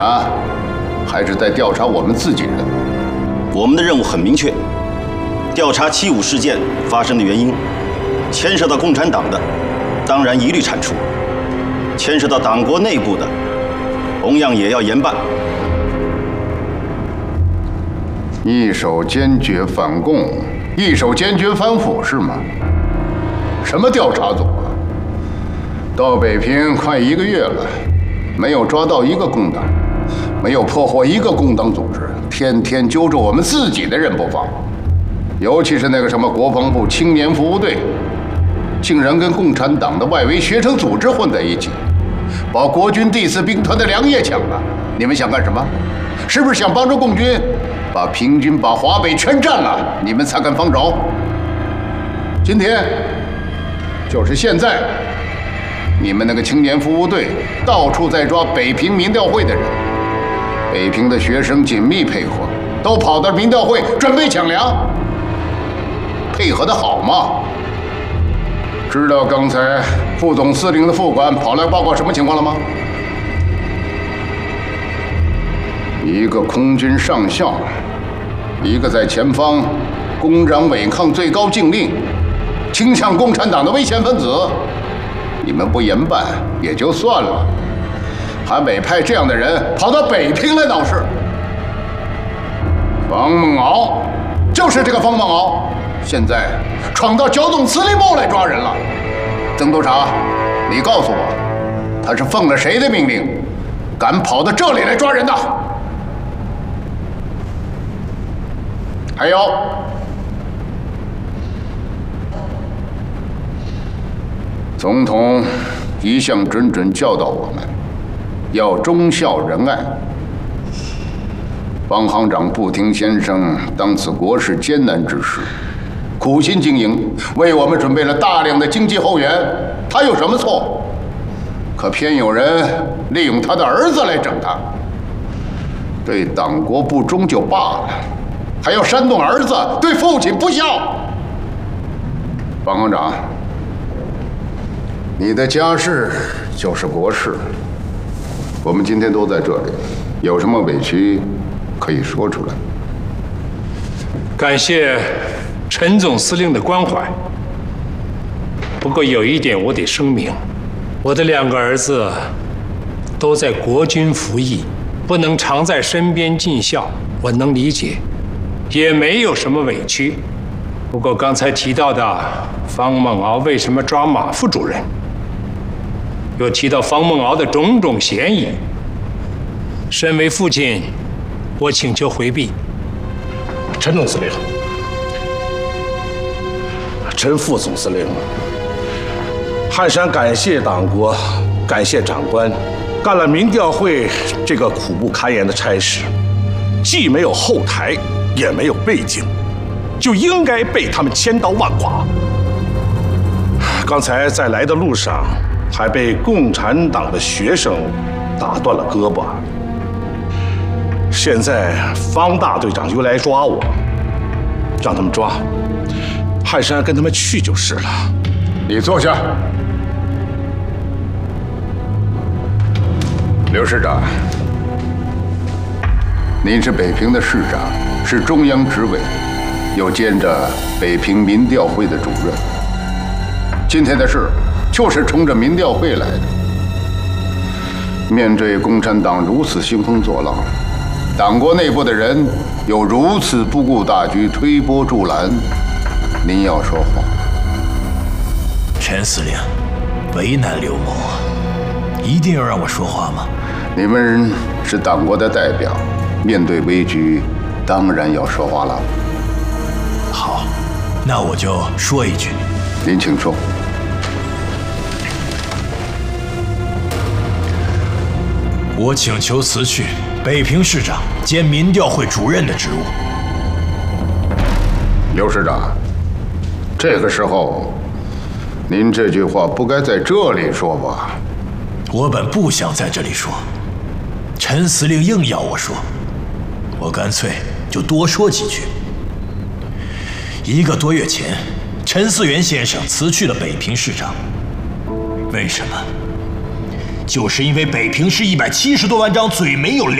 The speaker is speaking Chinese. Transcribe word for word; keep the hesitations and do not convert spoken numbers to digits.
啊，还是在调查我们自己人？ 我们的任务很明确，调查七五事件发生的原因，牵涉到共产党的，当然一律铲除；牵涉到党国内部的，同样也要严办。 一手坚决反共，一手坚决反腐，是吗？什么调查组啊？到北平快一个月了，没有抓到一个共党，没有破获一个共党组织，天天揪着我们自己的人不放。尤其是那个什么国防部青年服务队，竟然跟共产党的外围学生组织混在一起，把国军第四兵团的粮也抢了。你们想干什么？是不是想帮助共军把平津、把华北全占了，你们才敢放手？今天，就是现在，你们那个青年服务队到处在抓北平民调会的人，北平的学生紧密配合，都跑到民调会准备抢粮，配合的好吗？知道刚才副总司令的副官跑来报告什么情况了吗？一个空军上校，一个在前方公然违抗最高禁令，倾向共产党的危险分子，你们不严办也就算了，还委派这样的人跑到北平来闹事。方孟敖，就是这个方孟敖，现在闯到剿总司令部来抓人了。曾督察，你告诉我，他是奉了谁的命令，敢跑到这里来抓人的？还有，总统一向谆谆教导我们，要忠孝仁爱。方行长步听先生当此国事艰难之时，苦心经营，为我们准备了大量的经济后援，他有什么错？可偏有人利用他的儿子来整他，对党国不忠就罢了，还要煽动儿子对父亲不孝。方行长，你的家事就是国事，我们今天都在这里，有什么委屈可以说出来。 感谢陈总司令的关怀。不过有一点我得声明，我的两个儿子都在国军服役，不能常在身边尽孝，我能理解，也没有什么委屈。不过刚才提到的方孟敖为什么抓马副主任，又提到方孟敖的种种嫌疑，身为父亲，我请求回避。 陈总司令，陈副总司令，汉山感谢党国，感谢长官，干了民调会这个苦不堪言的差事，既没有后台，也没有背景，就应该被他们千刀万剐。刚才在来的路上，还被共产党的学生打断了胳膊。现在方大队长又来抓我，让他们抓，汉山跟他们去就是了。 你坐下。刘师长，您是北平的市长，是中央执委，又兼着北平民调会的主任。今天的事就是冲着民调会来的。面对共产党如此兴风作浪，党国内部的人又如此不顾大局，推波助澜，您要说话。 陈司令，为难刘某，一定要让我说话吗？ 你们是党国的代表，面对危局，当然要说话了。 好，那我就说一句。 您请说。 我请求辞去北平市长兼民调会主任的职务。 刘市长，这个时候，您这句话不该在这里说吧？ 我本不想在这里说，陈司令硬要我说，我干脆就多说几句。一个多月前，陈思源先生辞去了北平市长，为什么？ 就是因为北平市一百七十多万张嘴没有粮。